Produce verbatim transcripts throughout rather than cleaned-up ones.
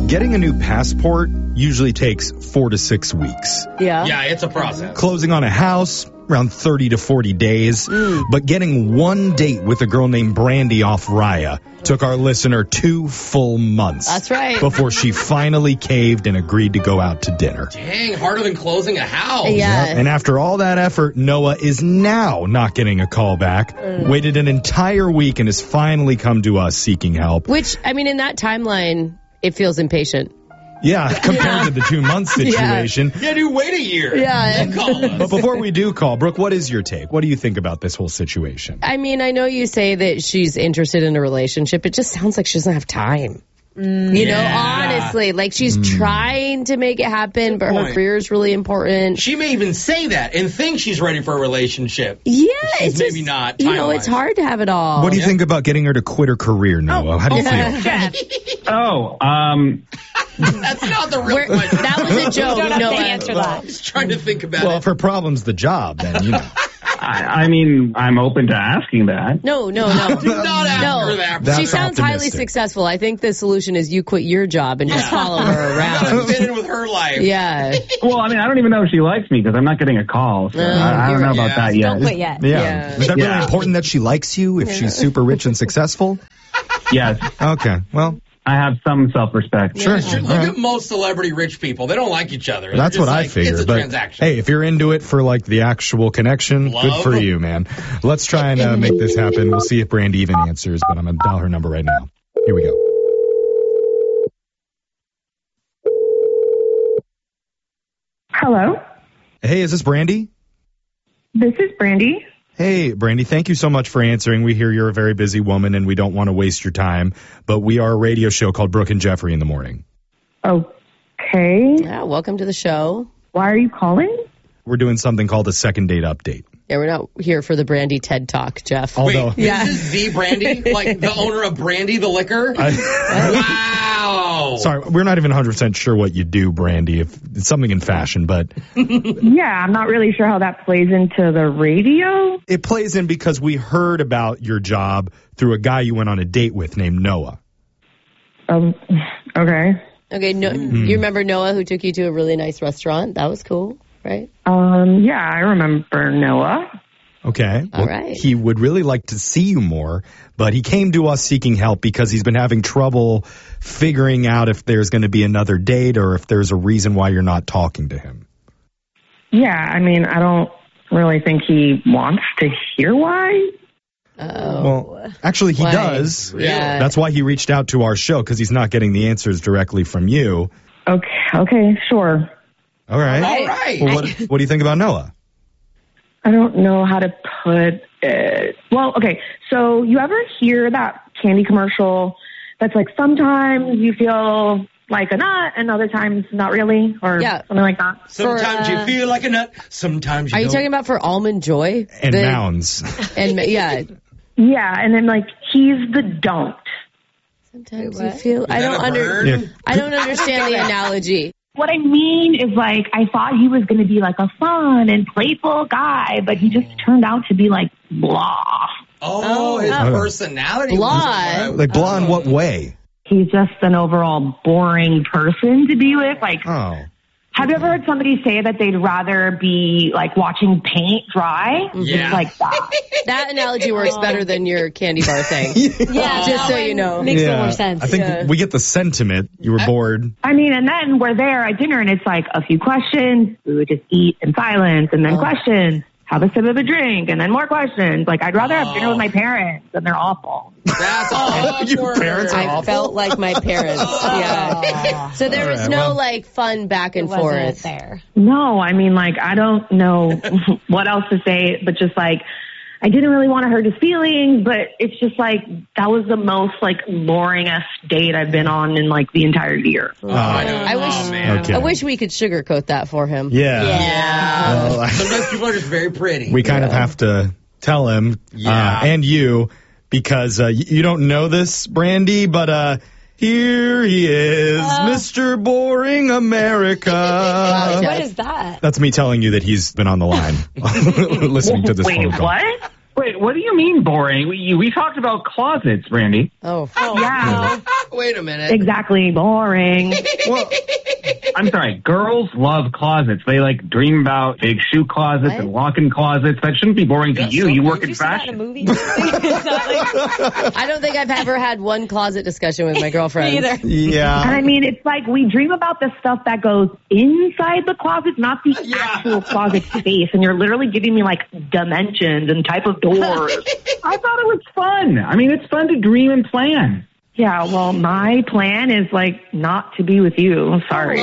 Getting a new passport usually takes four to six weeks. Yeah. Yeah, it's a process. Closing on a house, around thirty to forty days. Mm. But getting one date with a girl named Brandy off Raya took our listener two full months. That's right. Before she finally caved and agreed to go out to dinner. Dang, harder than closing a house. Yeah. Yep. And after all that effort, Noah is now not getting a call back. Mm. Waited an entire week and has finally come to us seeking help. Which, I mean, in that timeline, it feels impatient. Yeah, compared yeah. to the two-month situation. Yeah, dude, wait a year. Yeah. Then call us. But before we do call, Brooke, what is your take? What do you think about this whole situation? I mean, I know you say that she's interested in a relationship. It just sounds like she doesn't have time. Mm, you yeah. know, honestly, like she's mm. trying to make it happen, but her career is really important. She may even say that and think she's ready for a relationship. Yeah, she's it's maybe just, not. You know, it's hard to have it all. What do you yeah. think about getting her to quit her career, Noah? Oh, How do you yeah. feel? oh, um... That's not the real We're, question. That was a joke. You don't have Noah. to answer that. He's trying to think about well, it. Well, if her problem's the job, then, you know. I, I mean, I'm open to asking that. No, no, no. Do not ask no. her that. That's she sounds highly optimistic. successful. I think the solution is you quit your job and yeah. just follow her around. You gotta fit in with her life. Yeah. Well, I mean, I don't even know if she likes me because I'm not getting a call. So Uh, I, I don't know yeah. about that yet. Don't quit yet. Yeah. Yeah. Is that Yeah. really important that she likes you if Yeah. she's super rich and successful? Yes. Okay, well. I have some self-respect. Sure. Yeah, sure. Look right. at most celebrity rich people. They don't like each other. That's They're what just I like, figured. It's a but transaction. hey, if you're into it for like the actual connection, Love. good for you, man. Let's try and uh, make this happen. We'll see if Brandy even answers, but I'm going to dial her number right now. Here we go. Hello. Hey, is this Brandy? This is Brandy. Hey, Brandy, thank you so much for answering. We hear you're a very busy woman and we don't want to waste your time, but we are a radio show called Brooke and Jeffrey in the Morning. Okay. Yeah, welcome to the show. Why are you calling? We're doing something called a second date update. Yeah, we're not here for the Brandy TED Talk, Jeff. Although, Wait, Yeah. this is the Brandy? Like the owner of Brandy, the liquor? Wow. Sorry, we're not even one hundred percent sure what you do, Brandy. If it's something in fashion, but Yeah, I'm not really sure how that plays into the radio. it plays in because we heard about your job through a guy you went on a date with named Noah. Um, okay. Okay, no, Mm. you remember Noah who took you to a really nice restaurant? That was cool, right? Um, yeah, I remember Noah. Okay. All right. He would really like to see you more, but he came to us seeking help because he's been having trouble figuring out if there's going to be another date or if there's a reason why you're not talking to him. Yeah, I mean, I don't really think he wants to hear why. Oh. Well, actually, he Why? does. Yeah. That's why he reached out to our show, because he's not getting the answers directly from you. Okay, okay, sure. All right. All right. Well, what, what do you think about Noah? I don't know how to put it. Well, okay, so you ever hear that candy commercial that's like sometimes you feel like a nut and other times not really, or Yeah. something like that? Sometimes For, uh, you feel like a nut. Sometimes you Are you don't. talking about for Almond Joy? And The- nouns. And yeah. Yeah, and then like he's the don't. Sometimes Wait, you what? feel. Is I that don't a under. bird? Yeah. I don't understand the analogy. What I mean is, like, I thought he was going to be like a fun and playful guy, but he just turned out to be like blah. Oh, his Oh. personality. Blah. was- Like, blah in what way? He's just an overall boring person to be with. Like, Oh. have you ever heard somebody say that they'd rather be like watching paint dry? Yeah. It's like that. That analogy works better than your candy bar thing. Yeah, Just so that you one know. Makes no more sense. I think Yeah. we get the sentiment. You were bored. I mean, and then we're there at dinner and it's like a few questions. We would just eat in silence and then Oh. questions. Have a sip of a drink and then more questions. Like, I'd rather have dinner with my parents and they're awful. That's awkward. Your parents are I awful. felt like my parents. Yeah. So there All was right, no well. like fun back and It wasn't forth. there. No, I mean, like, I don't know what else to say, but just like, I didn't really want to hurt his feelings, but it's just like, that was the most like boringest date I've been on in like the entire year. Oh, I know. I wish. Oh, man. Okay. I wish we could sugarcoat that for him. Yeah. Yeah. Well, I- Sometimes people are just very pretty. we kind of have to tell him Yeah. uh, and you because uh, y- you don't know this, Brandy, but uh, here he is, Mister Boring America. Wow, What is that? That's me telling you that he's been on the line listening to this Wait, phone call. what? Wait, what do you mean boring? We, we talked about closets, Brandy. Oh. Oh, Yeah. Wait a minute. Exactly. Boring. Well, I'm sorry. Girls love closets. They like dream about big shoe closets What? and walk-in closets. That shouldn't be boring to That's you. so You weird. work in You see that in a fashion. movie? It's not like I don't think I've ever had one closet discussion with my girlfriend. me either. And yeah. I mean, it's like we dream about the stuff that goes inside the closet, not the Yeah. actual closet space. And you're literally giving me like dimensions and type of doors. I thought it was fun. I mean, it's fun to dream and plan. Yeah, well, my plan is like not to be with you. Sorry. Oh,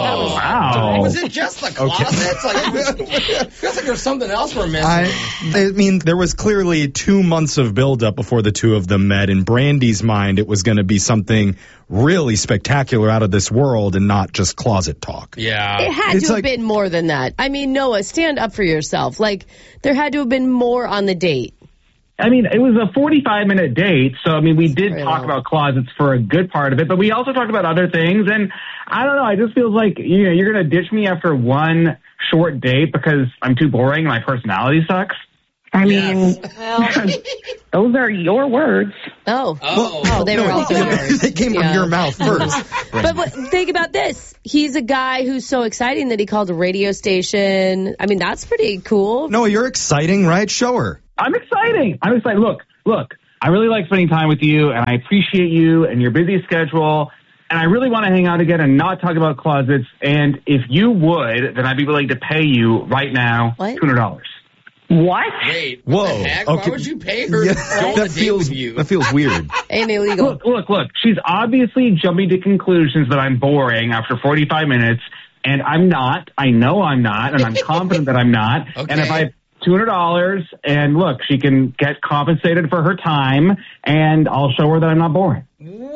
Wow. Was it just the closets? Like, it feels like there's something else we're missing. I, I mean, there was clearly two months of buildup before the two of them met. In Brandy's mind, it was going to be something really spectacular out of this world and not just closet talk. yeah. It had It's to like- have been more than that. I mean, Noah, stand up for yourself. Like, there had to have been more on the date. I mean, it was a forty-five minute date, so I mean, we did Very talk long. about closets for a good part of it, but we also talked about other things, and I don't know, I just feels like, you know, you're going to ditch me after one short date because I'm too boring and my personality sucks. I mean, Well, those are your words. Oh. Oh. Oh, they were also yours. They came from Yeah. your mouth first. But what, think about this. He's a guy who's so exciting that he called a radio station. I mean, that's pretty cool. No, you're exciting, right? Show her. I'm exciting. I'm excited. Look, look, I really like spending time with you, and I appreciate you and your busy schedule, and I really want to hang out again and not talk about closets, and if you would, then I'd be willing to pay you right now What? two hundred dollars. What? Wait. What Whoa. the heck? Okay. Why would you pay her to go on a that date feels with you? that feels weird. Ain't illegal. Look, look, look. She's obviously jumping to conclusions that I'm boring after forty-five minutes, and I'm not. I know I'm not, and I'm confident that I'm not. Okay. And if I two hundred dollars, and look, she can get compensated for her time, and I'll show her that I'm not boring.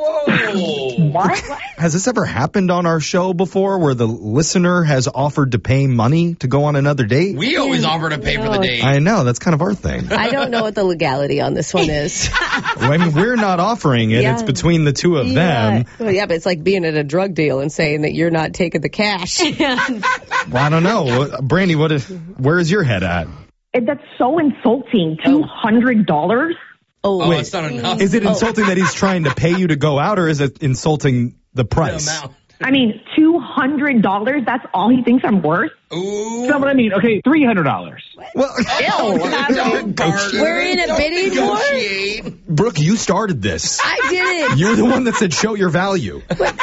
Whoa. What? Has this ever happened on our show before where the listener has offered to pay money to go on another date? We always offer to pay for the date. I know, that's kind of our thing. I don't know what the legality on this one is. I mean, we're not offering it. Yeah. It's between the two of them. Well, yeah, but it's like being at a drug deal and saying that you're not taking the cash. Well, I don't know. What- Brandy, what is, where is your head at? It- That's so insulting. two hundred dollars? Oh, Oh, Wait. it's not enough. Is it insulting that he's trying to pay you to go out, or is it insulting the price? Amount. I mean, two hundred dollars? That's all he thinks I'm worth? Ooh. That's what I mean. Okay, three hundred dollars. Well, Oh, don't barter. We're in a Don't bidding war? negotiate. Brooke, you started this. I did it. You're the one that said show your value.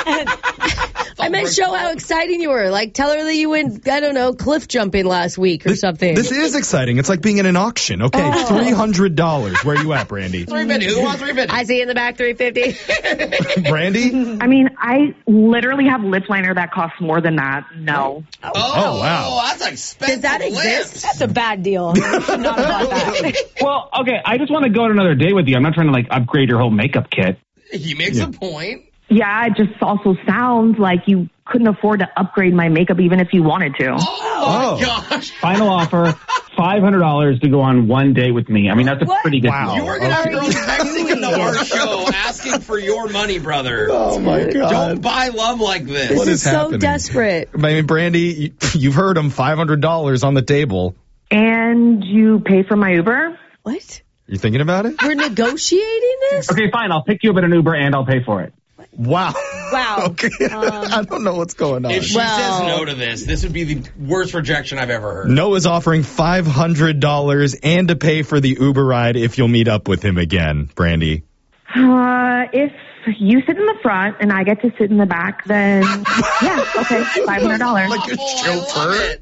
I meant show how exciting you were. Like, tell her that you went, I don't know, cliff jumping last week or something. This is exciting. It's like being in an auction. Okay, Oh. three hundred dollars. Where you at, Brandy? Three fifty. Who wants three fifty? I see in the back three fifty. Brandy? I mean, I literally have lip liner that costs more than that. No. Oh, Oh, wow. That's expensive. Does that lips. exist? that's a bad deal. You should not have bought that. Well, okay, I just want to go on another date with you. I'm not trying to like upgrade your whole makeup kit. He makes a point. Yeah, it just also sounds like you couldn't afford to upgrade my makeup even if you wanted to. Oh, Oh. my gosh. Final offer, five hundred dollars to go on one date with me. I mean, that's a What? pretty good Wow. deal. You were going to have Okay. girls texting into our show asking for your money, brother. Oh my Don't buy love like this. This What is, is so happening? desperate. I mean, Brandy, you, you've heard him. five hundred dollars on the table. And you pay for my Uber? What? You thinking about it? We're negotiating this? Okay, fine. I'll pick you up at an Uber and I'll pay for it. Wow. Wow. Okay. I don't know what's going on. If she Well- says no to this, this would be the worst rejection I've ever heard. Noah's offering five hundred dollars and to pay for the Uber ride if you'll meet up with him again, Brandy. Uh, if you sit in the front and I get to sit in the back, then yeah, okay, five hundred dollars. Like a Oh, I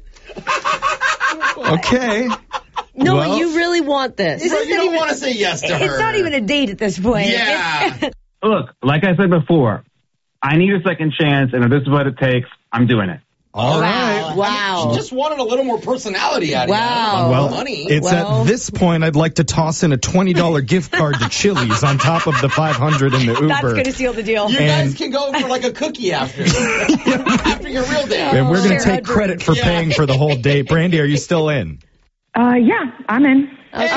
love chauffeur? it. Okay. No, Well- you really want this. This Bro, isn't you don't even- want to say yes to her. It's not even a date at this point. Yeah. Look, like I said before, I need a second chance, and if this is what it takes, I'm doing it. All right. Wow. She just wanted a little more personality out of Wow. you. I don't know Well, about money. it's Well- at this point I'd like to toss in a twenty dollars gift card to Chili's on top of the five hundred dollars in the Uber. That's going to seal the deal. you and- guys can go for like a cookie after. after your real date. and we're going Share to take a drink. credit for Yeah. paying for the whole date. Brandy, are you still in? Uh, yeah, I'm in. Okay.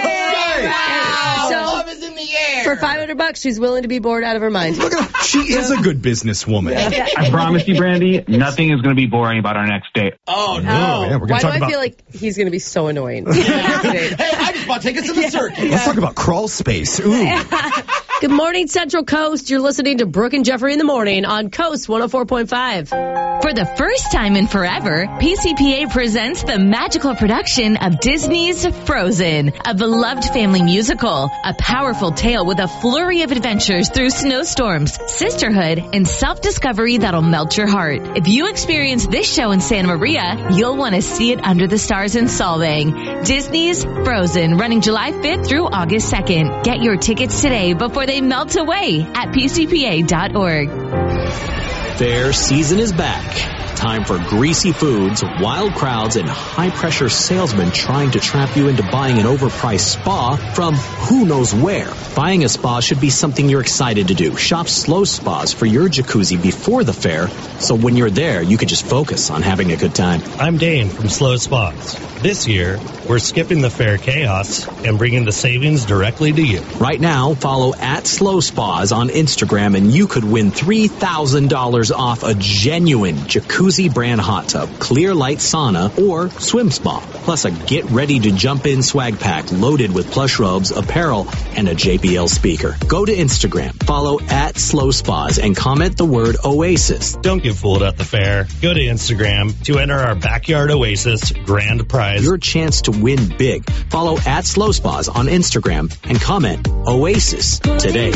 Wow. So- Love is in the air. For five hundred bucks, she's willing to be bored out of her mind. Look at her. She is a good businesswoman. I promise you, Brandy, nothing is going to be boring about our next date. Oh, no. Oh, yeah, we're going Why to do talk I about feel like he's going to be so annoying? Hey, I just bought tickets to the circus. Let's talk about crawl space. Ooh. Good morning, Central Coast. You're listening to Brooke and Jeffrey in the morning on Coast one oh four point five. For the first time in forever, P C P A presents the magical production of Disney's Frozen, a beloved family musical, a powerful tale with a flurry of adventures through snowstorms, sisterhood, and self-discovery that'll melt your heart. If you experience this show in Santa Maria, you'll want to see it under the stars in Solvang. Disney's Frozen, running July fifth through August second. Get your tickets today before they melt away at P C P A dot org. Fair season is back. Time for greasy foods, wild crowds, and high-pressure salesmen trying to trap you into buying an overpriced spa from who knows where. Buying a spa should be something you're excited to do. Shop Slow Spas for your jacuzzi before the fair, so when you're there, you can just focus on having a good time. I'm Dane from Slow Spas. This year, we're skipping the fair chaos and bringing the savings directly to you. Right now, follow at Slow Spas on Instagram, and you could win three thousand dollars off a genuine jacuzzi brand hot tub, clear light sauna, or swim spa. Plus a get ready to jump in swag pack loaded with plush robes, apparel, and a J B L speaker. Go to Instagram, follow at Slow Spas, and comment the word Oasis. Don't get fooled at the fair. Go to Instagram to enter our Backyard Oasis grand prize. Your chance to win big. Follow at Slow Spas on Instagram and comment Oasis today.